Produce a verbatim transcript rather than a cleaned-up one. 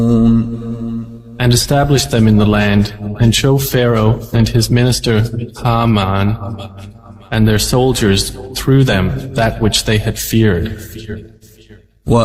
And establish them in the land, and show Pharaoh and his minister Haman and their soldiers through them that which they had feared.